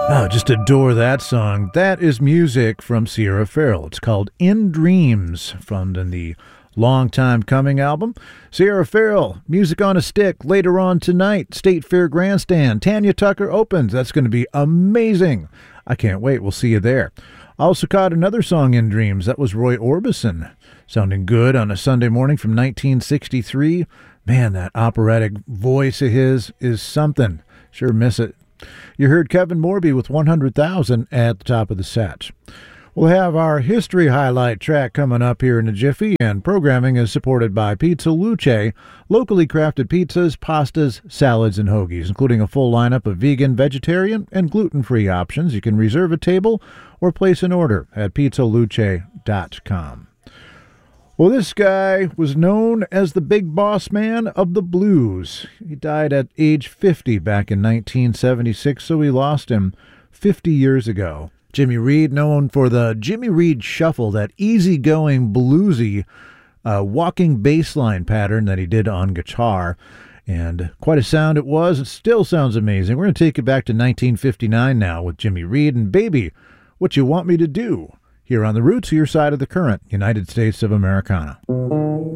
Oh, just adore that song. That is music from Sierra Farrell. It's called In Dreams, from the Long Time Coming album. Sierra Farrell, Music on a Stick, later on tonight. State Fair Grandstand. Tanya Tucker opens. That's going to be amazing. I can't wait. We'll see you there. I also caught another song in Dreams. That was Roy Orbison. Sounding good on a Sunday morning from 1963. Man, that operatic voice of his is something. Sure miss it. You heard Kevin Morby with 100,000 at the top of the set. We'll have our history highlight track coming up here in a jiffy, and programming is supported by Pizza Luce, locally crafted pizzas, pastas, salads, and hoagies, including a full lineup of vegan, vegetarian, and gluten-free options. You can reserve a table or place an order at pizzaluce.com. Well, this guy was known as the big boss man of the blues. He died at age 50 back in 1976, so we lost him 50 years ago. Jimmy Reed, known for the Jimmy Reed Shuffle, that easygoing, bluesy, walking bass line pattern that he did on guitar. And quite a sound it was. It still sounds amazing. We're going to take it back to 1959 now with Jimmy Reed and Baby, What You Want Me to Do, here on the Roots, your side of the current, United States of Americana.